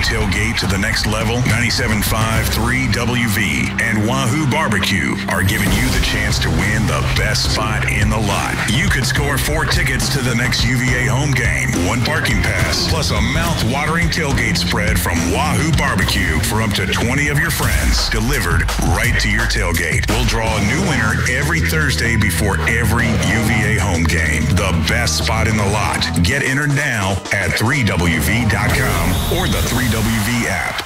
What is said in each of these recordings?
tailgate to the next level? 97.5 3WV and Wahoo Barbecue are giving you the chance to win the best spot in the lot. You could score 4 tickets to the next UVA home game, 1 parking pass, plus a mouth-watering tailgate spread from Wahoo Barbecue for up to 20 of your friends, delivered right to your tailgate. We'll draw a new winner every Thursday before every UVA home game. The best spot in the lot. Get entered now at 3WV.com or the 3WV app.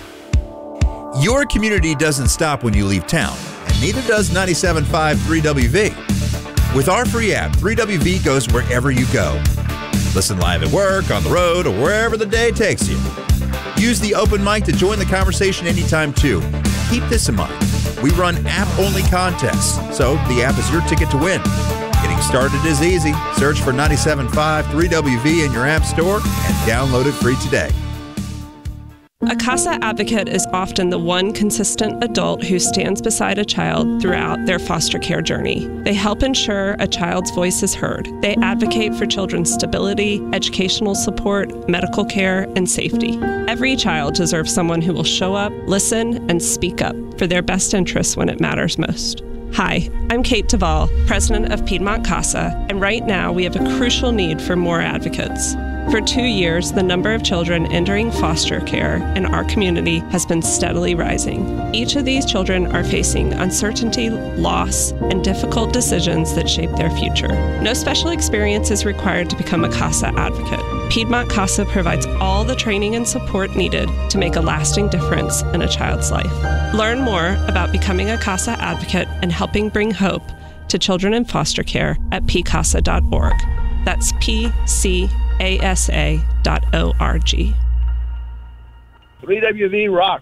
Your community doesn't stop when you leave town, and neither does 97.5 3WV. With our free app, 3WV goes wherever you go. Listen live at work, on the road, or wherever the day takes you. Use the open mic to join the conversation anytime, too. Keep this in mind. We run app-only contests, so the app is your ticket to win. Getting started is easy. Search for 97.5 3WV in your app store and download it free today. A CASA advocate is often the one consistent adult who stands beside a child throughout their foster care journey. They help ensure a child's voice is heard. They advocate for children's stability, educational support, medical care, and safety. Every child deserves someone who will show up, listen, and speak up for their best interests when it matters most. Hi, I'm Kate Duvall, president of Piedmont CASA, and right now we have a crucial need for more advocates. For 2 years, the number of children entering foster care in our community has been steadily rising. Each of these children are facing uncertainty, loss, and difficult decisions that shape their future. No special experience is required to become a CASA advocate. Piedmont CASA provides all the training and support needed to make a lasting difference in a child's life. Learn more about becoming a CASA advocate and helping bring hope to children in foster care at pcasa.org. That's pcasa.org. 3WV Rock.